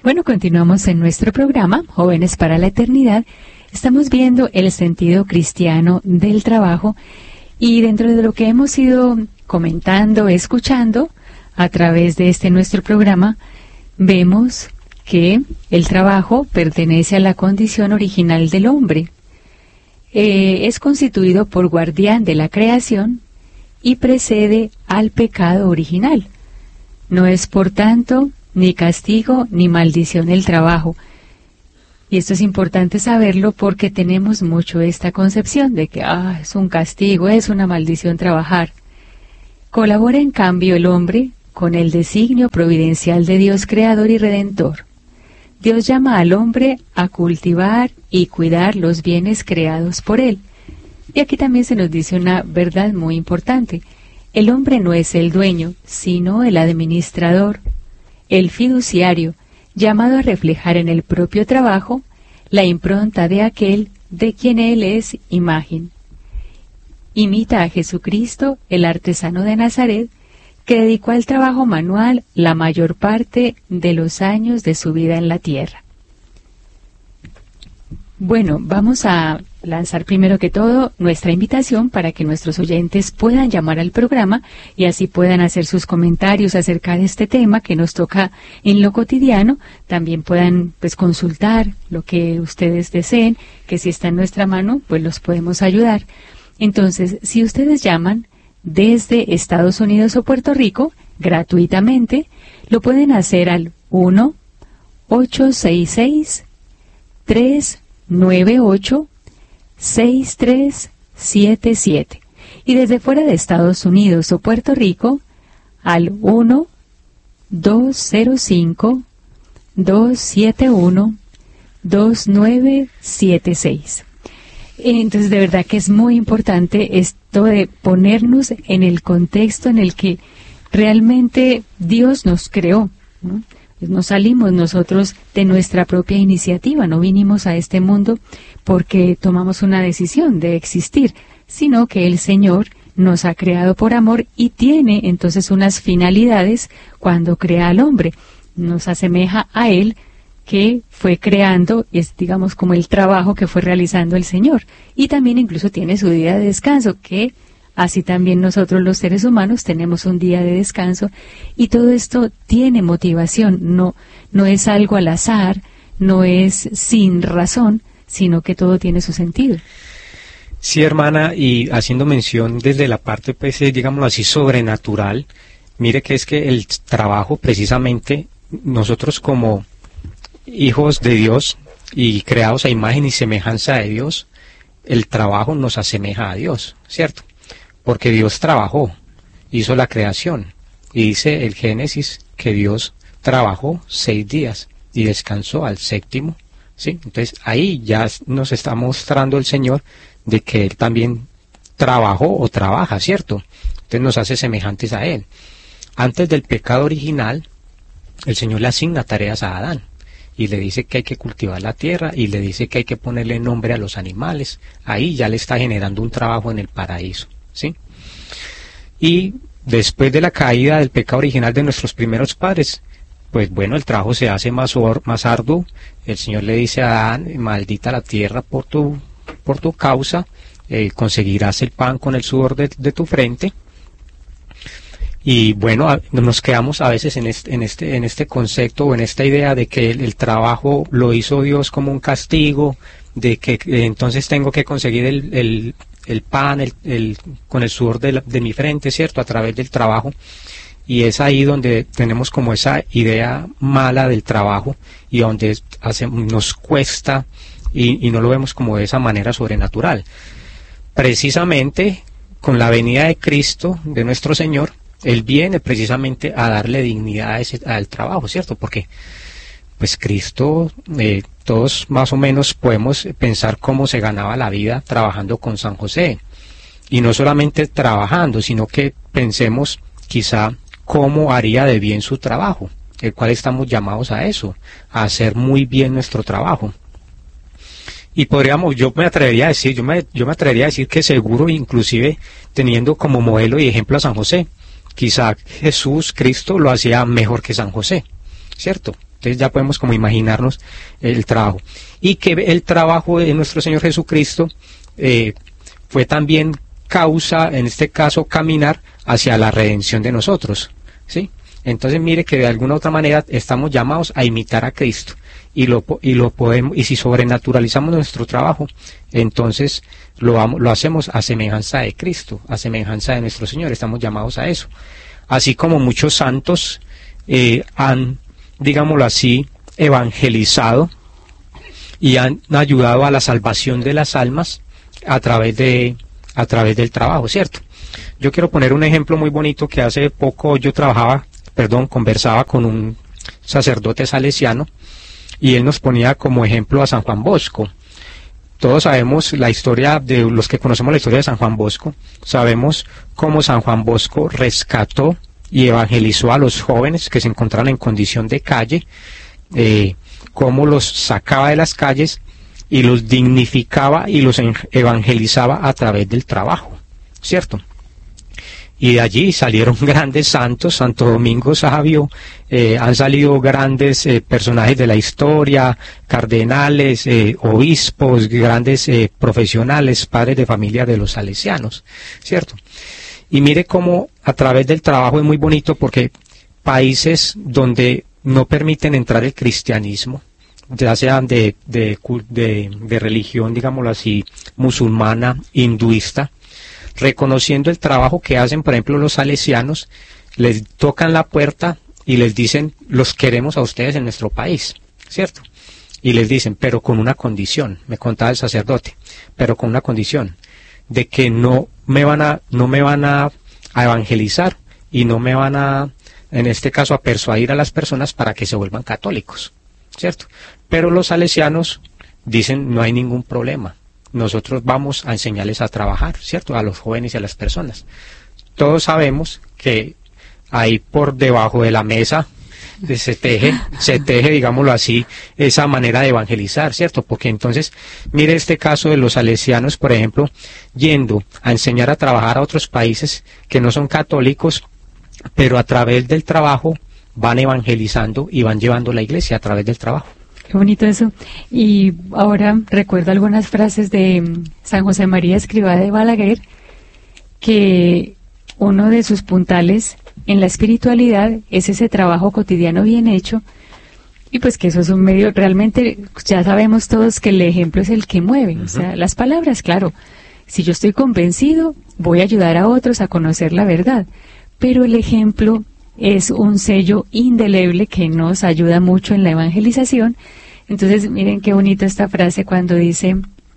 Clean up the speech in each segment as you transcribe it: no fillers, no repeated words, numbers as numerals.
Bueno, continuamos en nuestro programa, Jóvenes para la Eternidad. Estamos viendo el sentido cristiano del trabajo y dentro de lo que hemos ido comentando, escuchando a través de este nuestro programa, vemos que el trabajo pertenece a la condición original del hombre. Es constituido por guardián de la creación y precede al pecado original. No es, por tanto, ni castigo ni maldición el trabajo. Y esto es importante saberlo porque tenemos mucho esta concepción de que es un castigo, es una maldición trabajar. Colabora en cambio el hombre con el designio providencial de Dios creador y redentor. Dios llama al hombre a cultivar y cuidar los bienes creados por él. Y aquí también se nos dice una verdad muy importante. El hombre no es el dueño, sino el administrador, el fiduciario, llamado a reflejar en el propio trabajo la impronta de aquel de quien él es imagen. Imita a Jesucristo, el artesano de Nazaret, que dedicó al trabajo manual la mayor parte de los años de su vida en la tierra. Bueno, vamos a lanzar primero que todo nuestra invitación para que nuestros oyentes puedan llamar al programa y así puedan hacer sus comentarios acerca de este tema que nos toca en lo cotidiano. También puedan consultar lo que ustedes deseen, que si está en nuestra mano, pues los podemos ayudar. Entonces, si ustedes llaman desde Estados Unidos o Puerto Rico, gratuitamente, lo pueden hacer al 1-866-398-6377 y desde fuera de Estados Unidos o Puerto Rico al 1-205-271-2976. Entonces, de verdad que es muy importante esto de ponernos en el contexto en el que realmente Dios nos creó, ¿no? No salimos nosotros de nuestra propia iniciativa, no vinimos a este mundo porque tomamos una decisión de existir, sino que el Señor nos ha creado por amor y tiene entonces unas finalidades cuando crea al hombre. Nos asemeja a Él, que fue creando, es digamos como el trabajo que fue realizando el Señor. Y también incluso tiene su día de descanso, que así también nosotros los seres humanos tenemos un día de descanso. Y todo esto tiene motivación, no es algo al azar, no es sin razón, sino que todo tiene su sentido. Sí, hermana, y haciendo mención desde la parte, digámoslo así, sobrenatural, mire que es que el trabajo, precisamente, nosotros como hijos de Dios y creados a imagen y semejanza de Dios, el trabajo nos asemeja a Dios, ¿cierto? Porque Dios trabajó, hizo la creación, y dice el Génesis que Dios trabajó 6 días y descansó al 7º, ¿sí? Entonces ahí ya nos está mostrando el Señor de que Él también trabajó o trabaja, ¿cierto? Entonces nos hace semejantes a Él. Antes del pecado original, el Señor le asigna tareas a Adán y le dice que hay que cultivar la tierra y le dice que hay que ponerle nombre a los animales. Ahí ya le está generando un trabajo en el paraíso, ¿sí? Y después de la caída del pecado original de nuestros primeros padres, pues bueno, el trabajo se hace más arduo. El Señor le dice a Adán: maldita la tierra por tu causa, conseguirás el pan con el sudor de tu frente. Y bueno, nos quedamos a veces en este concepto o en esta idea de que el trabajo lo hizo Dios como un castigo, de que entonces tengo que conseguir el pan con el sudor de mi frente, ¿cierto?, a través del trabajo. Y es ahí donde tenemos como esa idea mala del trabajo y donde nos cuesta y no lo vemos como de esa manera sobrenatural. Precisamente con la venida de Cristo, de nuestro Señor, Él viene precisamente a darle dignidad al trabajo, ¿cierto? Porque pues Cristo, todos más o menos podemos pensar cómo se ganaba la vida trabajando con San José. Y no solamente trabajando, sino que pensemos quizá cómo haría de bien su trabajo, el cual estamos llamados a eso, a hacer muy bien nuestro trabajo. Y yo me atrevería a decir que seguro, inclusive teniendo como modelo y ejemplo a San José, quizá Cristo lo hacía mejor que San José, ¿cierto? Entonces ya podemos como imaginarnos el trabajo. Y que el trabajo de nuestro Señor Jesucristo fue también causa, en este caso, caminar hacia la redención de nosotros, ¿sí? Entonces mire que de alguna u otra manera estamos llamados a imitar a Cristo y lo podemos, y si sobrenaturalizamos nuestro trabajo, entonces lo hacemos a semejanza de Cristo, a semejanza de nuestro Señor. Estamos llamados a eso. Así como muchos santos han, digámoslo así, evangelizado y han ayudado a la salvación de las almas a través del trabajo, ¿cierto? Yo quiero poner un ejemplo muy bonito que hace poco yo conversaba con un sacerdote salesiano y él nos ponía como ejemplo a San Juan Bosco. Todos sabemos la historia, de los que conocemos la historia de San Juan Bosco, sabemos cómo San Juan Bosco rescató y evangelizó a los jóvenes que se encontraban en condición de calle, cómo los sacaba de las calles y los dignificaba y los evangelizaba a través del trabajo, ¿cierto? Y de allí salieron grandes santos, Santo Domingo Sabio, han salido grandes personajes de la historia, cardenales, obispos, grandes profesionales, padres de familia de los salesianos, ¿cierto? Y mire cómo a través del trabajo es muy bonito, porque países donde no permiten entrar el cristianismo, ya sean de religión, digámoslo así, musulmana, hinduista, reconociendo el trabajo que hacen, por ejemplo, los salesianos, les tocan la puerta y les dicen, los queremos a ustedes en nuestro país, ¿cierto? Y les dicen, pero con una condición, me contaba el sacerdote, pero con una condición, de que no me van a evangelizar y no me van a, en este caso, a persuadir a las personas para que se vuelvan católicos, ¿cierto? Pero los salesianos dicen, no hay ningún problema. Nosotros vamos a enseñarles a trabajar, ¿cierto? A los jóvenes y a las personas. Todos sabemos que ahí por debajo de la mesa se teje, digámoslo así, esa manera de evangelizar, ¿cierto? Porque entonces, mire este caso de los salesianos, por ejemplo, yendo a enseñar a trabajar a otros países que no son católicos, pero a través del trabajo van evangelizando y van llevando la iglesia a través del trabajo. Qué bonito eso. Y ahora recuerdo algunas frases de San José María Escrivá de Balaguer, que uno de sus puntales en la espiritualidad es ese trabajo cotidiano bien hecho, y pues que eso es un medio, realmente ya sabemos todos que el ejemplo es el que mueve, o sea, las palabras, claro, si yo estoy convencido, voy a ayudar a otros a conocer la verdad, pero el ejemplo es un sello indeleble que nos ayuda mucho en la evangelización. Entonces, miren qué bonita esta frase cuando dice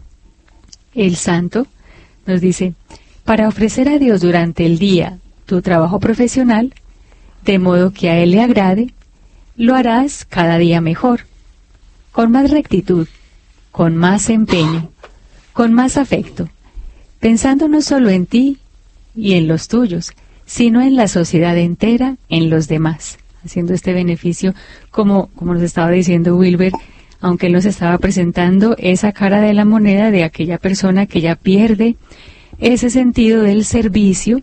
el santo, nos dice, para ofrecer a Dios durante el día tu trabajo profesional, de modo que a Él le agrade, lo harás cada día mejor, con más rectitud, con más empeño, con más afecto, pensando no solo en ti y en los tuyos, sino en la sociedad entera, en los demás, haciendo este beneficio, como nos estaba diciendo Wilber, aunque él nos estaba presentando esa cara de la moneda de aquella persona que ya pierde ese sentido del servicio,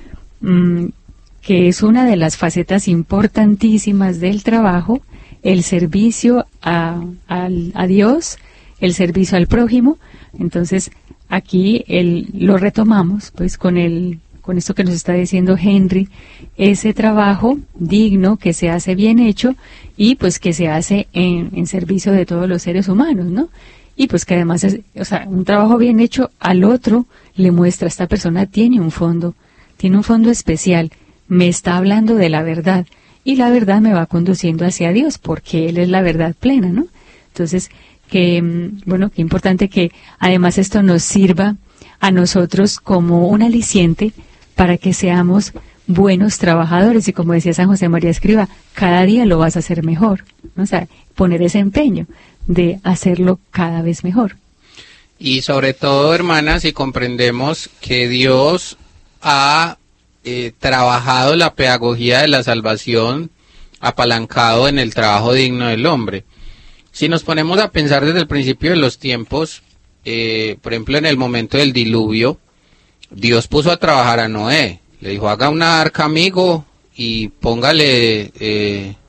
que es una de las facetas importantísimas del trabajo, el servicio a Dios, el servicio al prójimo. Entonces, aquí lo retomamos, pues, con esto que nos está diciendo Henry, ese trabajo digno que se hace bien hecho y pues que se hace en servicio de todos los seres humanos, ¿no? Y pues que además es, o sea, un trabajo bien hecho al otro le muestra, esta persona tiene un fondo especial, me está hablando de la verdad y la verdad me va conduciendo hacia Dios porque Él es la verdad plena, ¿no? Entonces, qué importante que además esto nos sirva a nosotros como un aliciente para que seamos buenos trabajadores, y como decía San José María Escrivá, cada día lo vas a hacer mejor, ¿no? O sea, poner ese empeño de hacerlo cada vez mejor. Y sobre todo, hermanas, si comprendemos que Dios ha trabajado la pedagogía de la salvación apalancado en el trabajo digno del hombre. Si nos ponemos a pensar desde el principio de los tiempos, por ejemplo, en el momento del diluvio, Dios puso a trabajar a Noé, le dijo, haga una arca, amigo, y póngale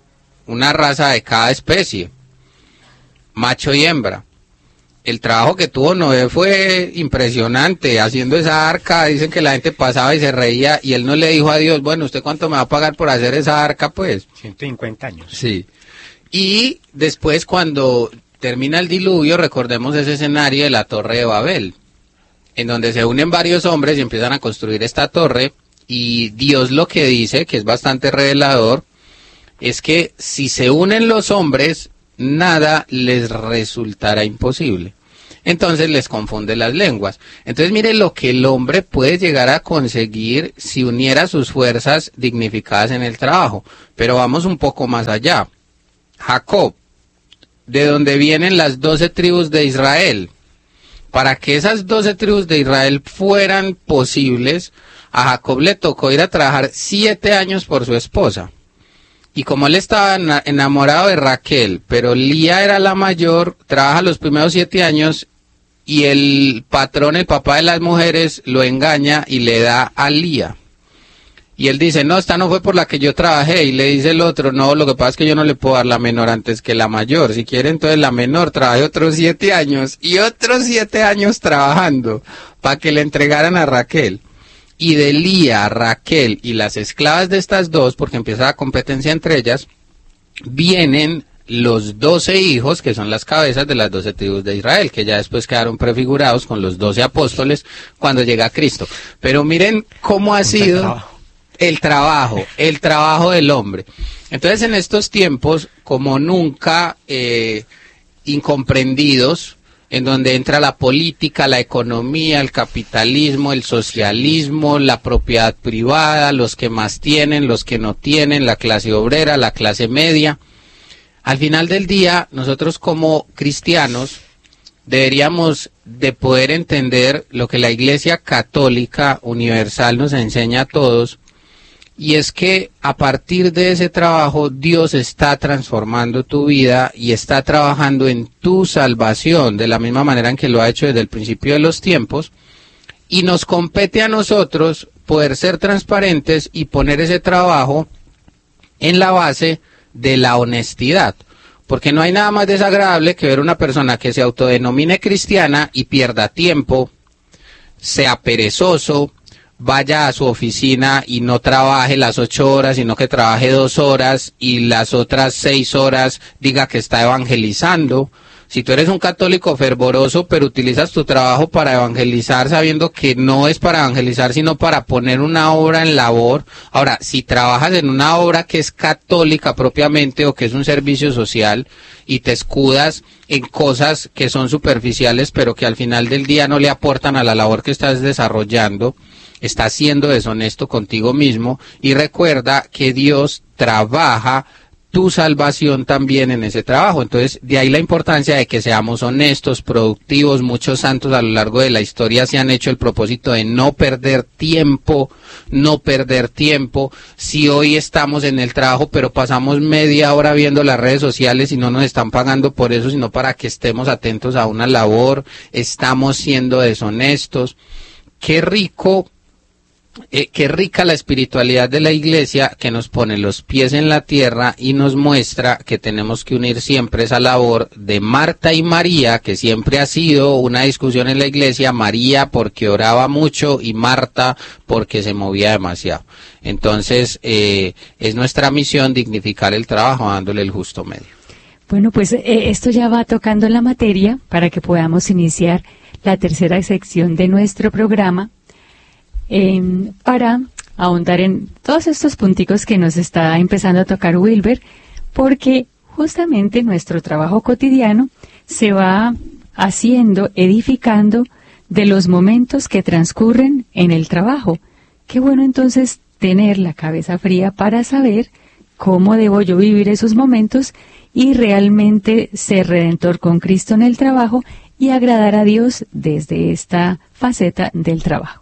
una raza de cada especie, macho y hembra. El trabajo que tuvo Noé fue impresionante, haciendo esa arca. Dicen que la gente pasaba y se reía, y él no le dijo a Dios, bueno, ¿usted cuánto me va a pagar por hacer esa arca? Pues 150 años. Sí. Y después, cuando termina el diluvio, recordemos ese escenario de la Torre de Babel, en donde se unen varios hombres y empiezan a construir esta torre, y Dios lo que dice, que es bastante revelador, es que si se unen los hombres, nada les resultará imposible. Entonces les confunde las lenguas. Entonces mire lo que el hombre puede llegar a conseguir si uniera sus fuerzas dignificadas en el trabajo. Pero vamos un poco más allá. Jacob, de donde vienen las 12 tribus de Israel. Para que esas 12 tribus de Israel fueran posibles, a Jacob le tocó ir a trabajar 7 años por su esposa. Y como él estaba enamorado de Raquel, pero Lía era la mayor, trabaja los primeros 7 años y el patrón, el papá de las mujeres, lo engaña y le da a Lía. Y él dice, no, esta no fue por la que yo trabajé. Y le dice el otro, no, lo que pasa es que yo no le puedo dar la menor antes que la mayor. Si quiere, entonces la menor trabaje otros 7 años y otros 7 años trabajando para que le entregaran a Raquel. Y de Lía, Raquel y las esclavas de estas dos, porque empieza la competencia entre ellas, vienen los 12 hijos, que son las cabezas de las 12 tribus de Israel, que ya después quedaron prefigurados con los 12 apóstoles cuando llega Cristo. Pero miren cómo ha sido el trabajo del hombre. Entonces, en estos tiempos, como nunca, incomprendidos, en donde entra la política, la economía, el capitalismo, el socialismo, la propiedad privada, los que más tienen, los que no tienen, la clase obrera, la clase media. Al final del día, nosotros como cristianos deberíamos de poder entender lo que la Iglesia Católica Universal nos enseña a todos, y es que a partir de ese trabajo Dios está transformando tu vida y está trabajando en tu salvación de la misma manera en que lo ha hecho desde el principio de los tiempos, y nos compete a nosotros poder ser transparentes y poner ese trabajo en la base de la honestidad, porque no hay nada más desagradable que ver una persona que se autodenomine cristiana y pierda tiempo, sea perezoso, vaya a su oficina y no trabaje las 8 horas, sino que trabaje 2 horas y las otras 6 horas diga que está evangelizando. Si tú eres un católico fervoroso, pero utilizas tu trabajo para evangelizar sabiendo que no es para evangelizar, sino para poner una obra en labor. Ahora, si trabajas en una obra que es católica propiamente o que es un servicio social y te escudas en cosas que son superficiales, pero que al final del día no le aportan a la labor que estás desarrollando, estás siendo deshonesto contigo mismo. Y recuerda que Dios trabaja tu salvación también en ese trabajo. Entonces, de ahí la importancia de que seamos honestos, productivos. Muchos santos a lo largo de la historia se han hecho el propósito de no perder tiempo, no perder tiempo. Si hoy estamos en el trabajo, pero pasamos media hora viendo las redes sociales y no nos están pagando por eso, sino para que estemos atentos a una labor, estamos siendo deshonestos. Qué rico. Qué rica la espiritualidad de la Iglesia, que nos pone los pies en la tierra y nos muestra que tenemos que unir siempre esa labor de Marta y María, que siempre ha sido una discusión en la Iglesia. María porque oraba mucho y Marta porque se movía demasiado. Entonces es nuestra misión dignificar el trabajo dándole el justo medio. Bueno, pues esto ya va tocando la materia para que podamos iniciar la tercera sección de nuestro programa, para ahondar en todos estos punticos que nos está empezando a tocar Wilber, porque justamente nuestro trabajo cotidiano se va haciendo, edificando de los momentos que transcurren en el trabajo. Qué bueno entonces tener la cabeza fría para saber cómo debo yo vivir esos momentos y realmente ser redentor con Cristo en el trabajo y agradar a Dios desde esta faceta del trabajo.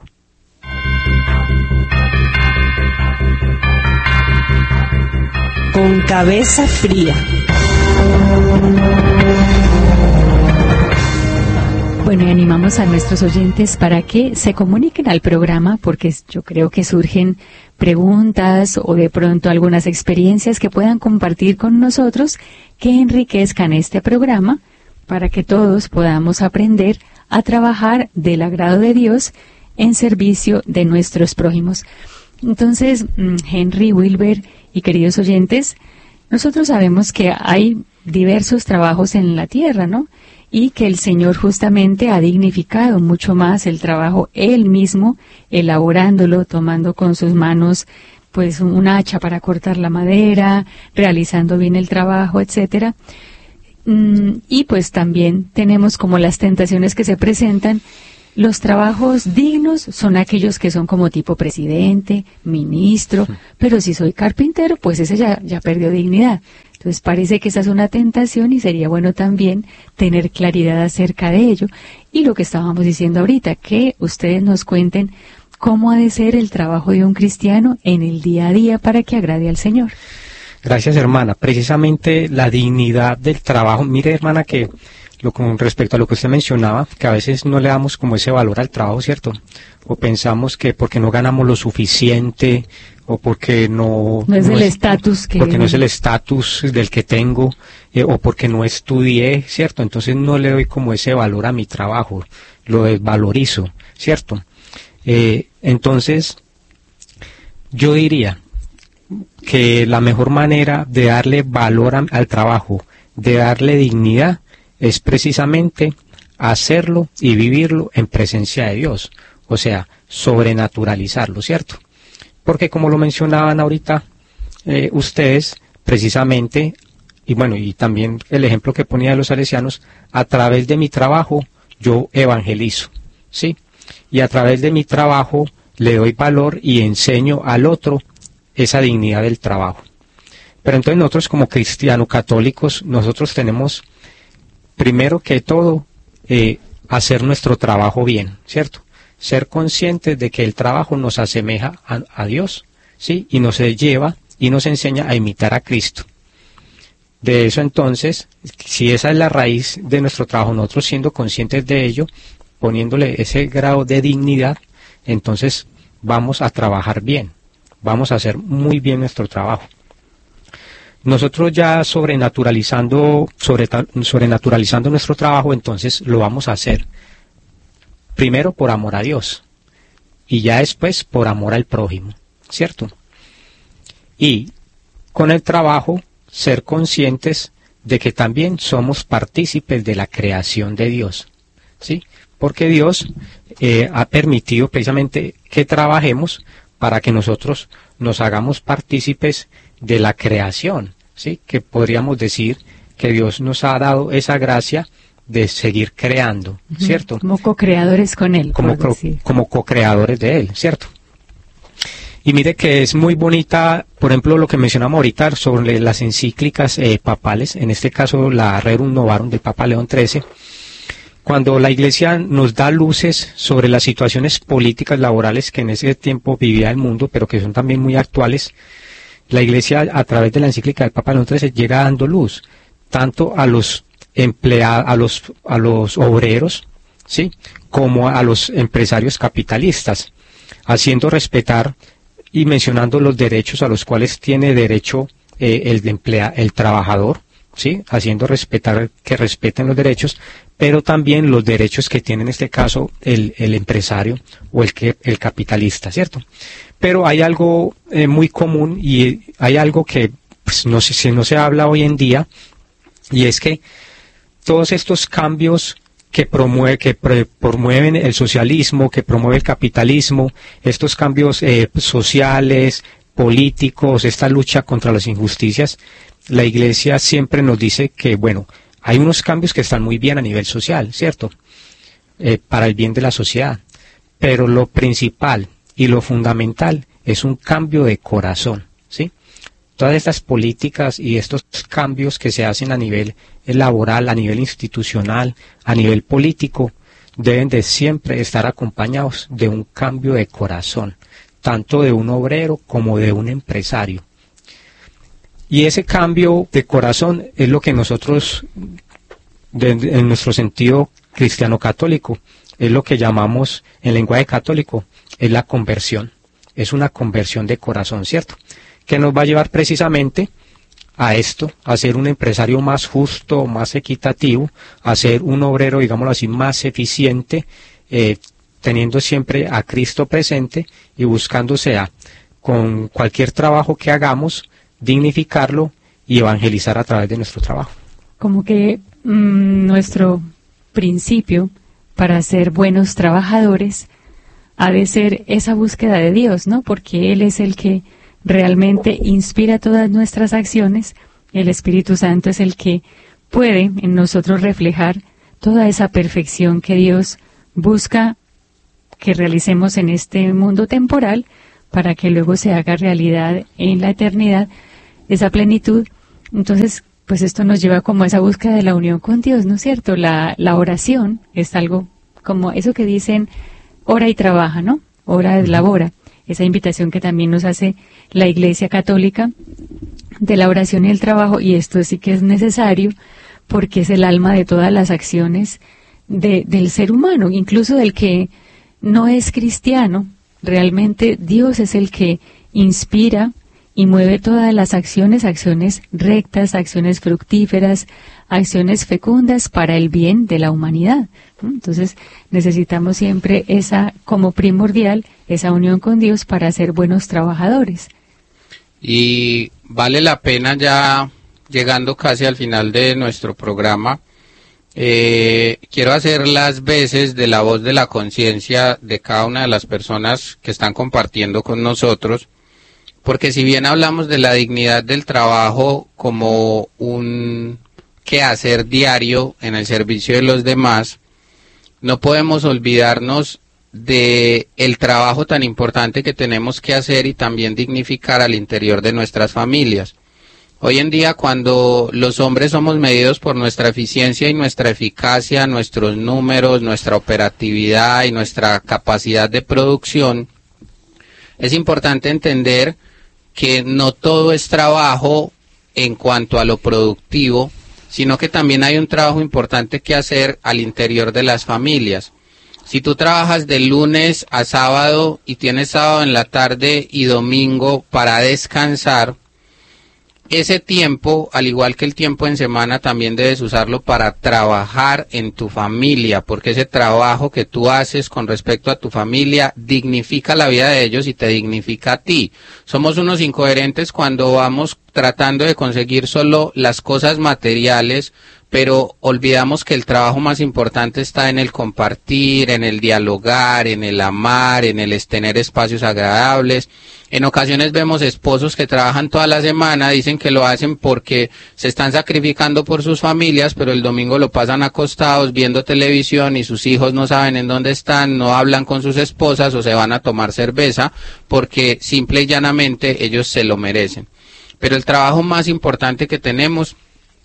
Con cabeza fría. Bueno, y animamos a nuestros oyentes para que se comuniquen al programa, porque yo creo que surgen preguntas o de pronto algunas experiencias que puedan compartir con nosotros que enriquezcan este programa para que todos podamos aprender a trabajar del agrado de Dios en servicio de nuestros prójimos. Entonces, Henry, Wilber y queridos oyentes, nosotros sabemos que hay diversos trabajos en la tierra, ¿no? Y que el Señor justamente ha dignificado mucho más el trabajo Él mismo, elaborándolo, tomando con sus manos pues un hacha para cortar la madera, realizando bien el trabajo, etcétera. Y pues también tenemos como las tentaciones que se presentan. Los trabajos dignos son aquellos que son como tipo presidente, ministro, pero si soy carpintero, pues ese ya perdió dignidad. Entonces parece que esa es una tentación y sería bueno también tener claridad acerca de ello. Y lo que estábamos diciendo ahorita, que ustedes nos cuenten cómo ha de ser el trabajo de un cristiano en el día a día para que agrade al Señor. Gracias, hermana. Precisamente la dignidad del trabajo. Mire, hermana, que con respecto a lo que usted mencionaba, que a veces no le damos como ese valor al trabajo, ¿cierto? O pensamos que porque no ganamos lo suficiente, o porque no es el estatus que porque no es el estatus del que tengo, o porque no estudié, ¿cierto? Entonces no le doy como ese valor a mi trabajo, lo desvalorizo, ¿cierto? Entonces yo diría que la mejor manera de darle valor al trabajo, de darle dignidad, es precisamente hacerlo y vivirlo en presencia de Dios, o sea, sobrenaturalizarlo, ¿cierto? Porque como lo mencionaban ahorita ustedes, precisamente, y bueno, y también el ejemplo que ponía de los salesianos, a través de mi trabajo yo evangelizo, ¿sí? Y a través de mi trabajo le doy valor y enseño al otro esa dignidad del trabajo. Pero entonces nosotros como cristianos católicos, nosotros tenemos primero que todo hacer nuestro trabajo bien, ¿cierto? Ser conscientes de que el trabajo nos asemeja a Dios, ¿sí? Y nos lleva y nos enseña a imitar a Cristo. De eso entonces, si esa es la raíz de nuestro trabajo, nosotros siendo conscientes de ello, poniéndole ese grado de dignidad, entonces vamos a trabajar bien, vamos a hacer muy bien nuestro trabajo. Nosotros ya sobrenaturalizando nuestro trabajo, entonces lo vamos a hacer primero por amor a Dios y ya después por amor al prójimo, ¿cierto? Y con el trabajo ser conscientes de que también somos partícipes de la creación de Dios, ¿sí? Porque Dios ha permitido precisamente que trabajemos para que nosotros nos hagamos partícipes de la creación, ¿sí? Que podríamos decir que Dios nos ha dado esa gracia de seguir creando, ¿cierto? Como co-creadores con Él. Como co-creadores de Él, ¿cierto? Y mire que es muy bonita, por ejemplo, lo que mencionamos ahorita sobre las encíclicas papales, en este caso la Rerum Novarum del Papa León XIII, cuando la Iglesia nos da luces sobre las situaciones políticas, laborales que en ese tiempo vivía el mundo, pero que son también muy actuales. La Iglesia, a través de la encíclica del Papa León XIII, llega dando luz tanto a los empleados, a los obreros, ¿sí? Como a los empresarios capitalistas, haciendo respetar y mencionando los derechos a los cuales tiene derecho el trabajador, ¿sí? Haciendo respetar que respeten los derechos, pero también los derechos que tiene en este caso el empresario o el capitalista, ¿cierto? Pero hay algo muy común y hay algo que pues, no se habla hoy en día, y es que todos estos cambios que promueven el socialismo, que promueve el capitalismo, estos cambios sociales, políticos, esta lucha contra las injusticias, la Iglesia siempre nos dice que, bueno, hay unos cambios que están muy bien a nivel social, ¿cierto? Para el bien de la sociedad. Pero lo principal y lo fundamental es un cambio de corazón, ¿sí? Todas estas políticas y estos cambios que se hacen a nivel laboral, a nivel institucional, a nivel político, deben de siempre estar acompañados de un cambio de corazón, tanto de un obrero como de un empresario. Y ese cambio de corazón es lo que nosotros, en nuestro sentido cristiano católico, es lo que llamamos en lenguaje católico, es la conversión. Es una conversión de corazón, ¿cierto? Que nos va a llevar precisamente a esto, a ser un empresario más justo, más equitativo, a ser un obrero, digámoslo así, más eficiente, teniendo siempre a Cristo presente y buscándose con cualquier trabajo que hagamos, dignificarlo y evangelizar a través de nuestro trabajo. Como que nuestro principio para ser buenos trabajadores ha de ser esa búsqueda de Dios, ¿no? Porque Él es el que realmente inspira todas nuestras acciones. El Espíritu Santo es el que puede en nosotros reflejar toda esa perfección que Dios busca que realicemos en este mundo temporal para que luego se haga realidad en la eternidad, esa plenitud. Entonces, pues esto nos lleva como a esa búsqueda de la unión con Dios, ¿no es cierto? La oración es algo como eso que dicen, ora y trabaja, ¿no? Ora y labora. Esa invitación que también nos hace la Iglesia Católica de la oración y el trabajo, y esto sí que es necesario porque es el alma de todas las acciones del ser humano, incluso del que no es cristiano. Realmente Dios es el que inspira y mueve todas las acciones, acciones rectas, acciones fructíferas, acciones fecundas para el bien de la humanidad. Entonces necesitamos siempre esa, como primordial, esa unión con Dios para ser buenos trabajadores. Y vale la pena, ya llegando casi al final de nuestro programa, quiero hacer las veces de la voz de la conciencia de cada una de las personas que están compartiendo con nosotros, porque si bien hablamos de la dignidad del trabajo como un quehacer diario en el servicio de los demás, no podemos olvidarnos de el trabajo tan importante que tenemos que hacer y también dignificar al interior de nuestras familias. Hoy en día, cuando los hombres somos medidos por nuestra eficiencia y nuestra eficacia, nuestros números, nuestra operatividad y nuestra capacidad de producción, es importante entender que no todo es trabajo en cuanto a lo productivo, sino que también hay un trabajo importante que hacer al interior de las familias. Si tú trabajas de lunes a sábado y tienes sábado en la tarde y domingo para descansar, ese tiempo, al igual que el tiempo en semana, también debes usarlo para trabajar en tu familia, porque ese trabajo que tú haces con respecto a tu familia dignifica la vida de ellos y te dignifica a ti. Somos unos incoherentes cuando vamos tratando de conseguir solo las cosas materiales, pero olvidamos que el trabajo más importante está en el compartir, en el dialogar, en el amar, en el tener espacios agradables. En ocasiones vemos esposos que trabajan toda la semana, dicen que lo hacen porque se están sacrificando por sus familias, pero el domingo lo pasan acostados viendo televisión y sus hijos no saben en dónde están, no hablan con sus esposas o se van a tomar cerveza porque simple y llanamente ellos se lo merecen. Pero el trabajo más importante que tenemos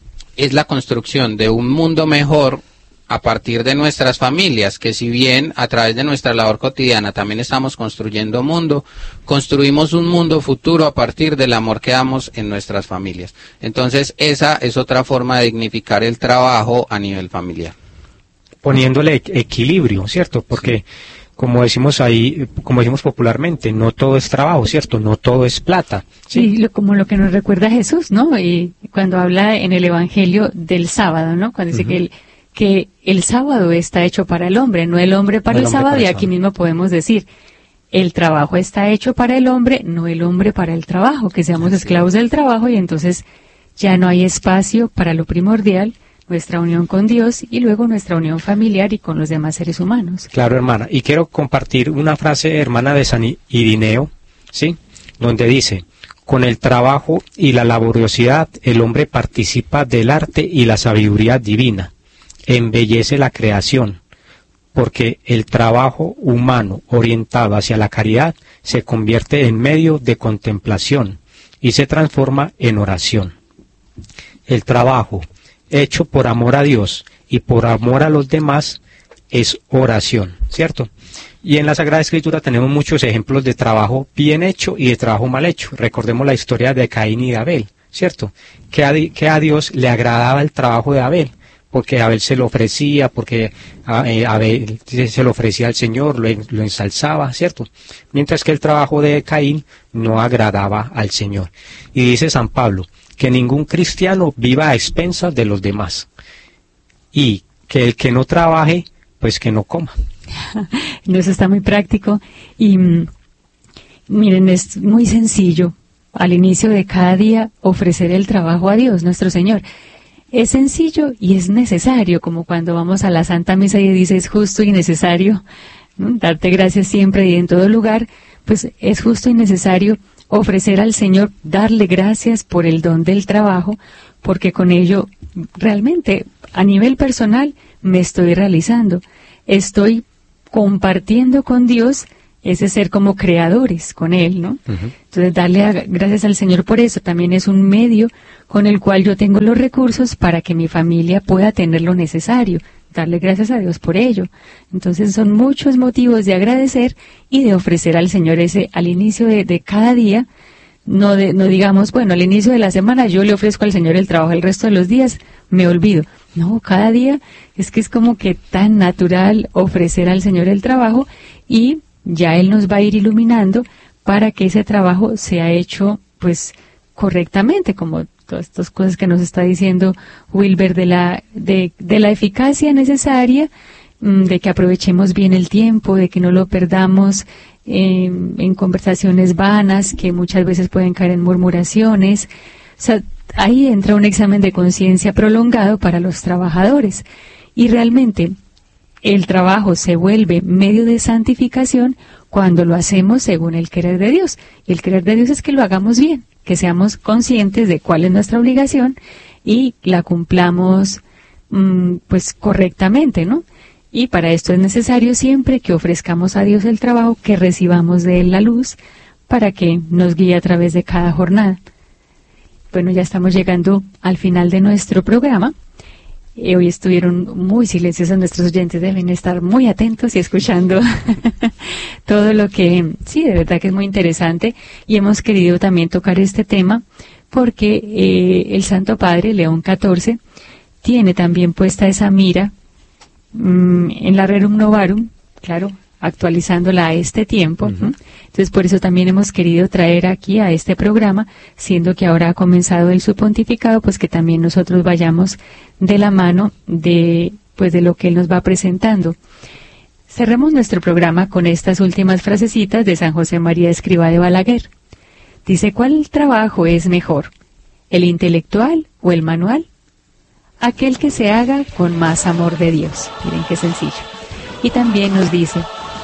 es la construcción de un mundo mejor a partir de nuestras familias, que si bien a través de nuestra labor cotidiana también estamos construyendo mundo, construimos un mundo futuro a partir del amor que damos en nuestras familias. Entonces esa es otra forma de dignificar el trabajo a nivel familiar. Poniéndole equilibrio, ¿cierto? Porque como decimos ahí, como decimos popularmente, no todo es trabajo, ¿cierto? No todo es plata. Sí, como lo que nos recuerda Jesús, ¿no? Y cuando habla en el Evangelio del sábado, ¿no? Cuando dice que el sábado está hecho para el hombre, no el hombre para el sábado, y aquí mismo podemos decir, el trabajo está hecho para el hombre, no el hombre para el trabajo, que seamos esclavos del trabajo, y entonces ya no hay espacio para lo primordial, nuestra unión con Dios y luego nuestra unión familiar y con los demás seres humanos. Claro, hermana, y quiero compartir una frase, hermana, de San Irineo, ¿sí? Donde dice: con el trabajo y la laboriosidad el hombre participa del arte y la sabiduría divina, embellece la creación, porque el trabajo humano orientado hacia la caridad se convierte en medio de contemplación y se transforma en oración. El trabajo hecho por amor a Dios y por amor a los demás es oración, ¿cierto? Y en la Sagrada Escritura tenemos muchos ejemplos de trabajo bien hecho y de trabajo mal hecho. Recordemos la historia de Caín y de Abel, ¿cierto? Que a Dios le agradaba el trabajo de Abel, porque Abel se lo ofrecía, porque Abel se lo ofrecía al Señor, lo ensalzaba, ¿cierto? Mientras que el trabajo de Caín no agradaba al Señor. Y dice San Pablo, que ningún cristiano viva a expensas de los demás, y que el que no trabaje, pues que no coma. Eso está muy práctico y miren, es muy sencillo al inicio de cada día ofrecer el trabajo a Dios, nuestro Señor. Es sencillo y es necesario, como cuando vamos a la Santa Misa y dice es justo y necesario, ¿no? Darte gracias siempre y en todo lugar, pues es justo y necesario ofrecer al Señor, darle gracias por el don del trabajo, porque con ello realmente a nivel personal me estoy realizando, estoy compartiendo con Dios ese ser como creadores con Él, ¿no? Uh-huh. Entonces darle gracias al Señor por eso también es un medio con el cual yo tengo los recursos para que mi familia pueda tener lo necesario, darle gracias a Dios por ello. Entonces son muchos motivos de agradecer y de ofrecer al Señor ese al inicio de cada día, no digamos, bueno, al inicio de la semana yo le ofrezco al Señor el trabajo, el resto de los días me olvido. No, cada día es que es como que tan natural ofrecer al Señor el trabajo y ya Él nos va a ir iluminando para que ese trabajo sea hecho pues correctamente, como todas estas cosas que nos está diciendo Wilber de la eficacia necesaria, de que aprovechemos bien el tiempo, de que no lo perdamos en conversaciones vanas que muchas veces pueden caer en murmuraciones. O sea, ahí entra un examen de conciencia prolongado para los trabajadores y realmente el trabajo se vuelve medio de santificación cuando lo hacemos según el querer de Dios. Y el querer de Dios es que lo hagamos bien, que seamos conscientes de cuál es nuestra obligación y la cumplamos pues correctamente, ¿no? Y para esto es necesario siempre que ofrezcamos a Dios el trabajo, que recibamos de Él la luz para que nos guíe a través de cada jornada. Bueno, ya estamos llegando al final de nuestro programa. Hoy estuvieron muy silenciosos nuestros oyentes, deben estar muy atentos y escuchando todo lo que, sí, de verdad que es muy interesante y hemos querido también tocar este tema porque el Santo Padre, León XIV, tiene también puesta esa mira en la Rerum Novarum, claro, actualizándola a este tiempo. Uh-huh. Entonces, por eso también hemos querido traer aquí a este programa, siendo que ahora ha comenzado su pontificado, pues que también nosotros vayamos de la mano de lo que él nos va presentando. Cerremos nuestro programa con estas últimas frasecitas de San José María Escrivá de Balaguer. Dice, ¿cuál trabajo es mejor? ¿El intelectual o el manual? Aquel que se haga con más amor de Dios. Miren qué sencillo. Y también nos dice,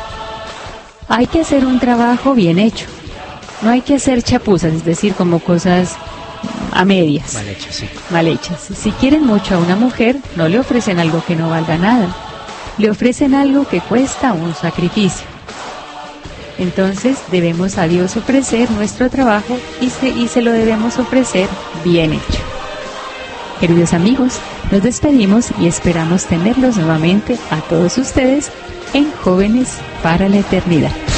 hay que hacer un trabajo bien hecho. No hay que hacer chapuzas, es decir, como cosas a medias. Mal hechas, sí. Mal hechas. Si quieren mucho a una mujer, no le ofrecen algo que no valga nada. Le ofrecen algo que cuesta un sacrificio. Entonces debemos a Dios ofrecer nuestro trabajo y se lo debemos ofrecer bien hecho. Queridos amigos, nos despedimos y esperamos tenerlos nuevamente a todos ustedes en Jóvenes para la Eternidad.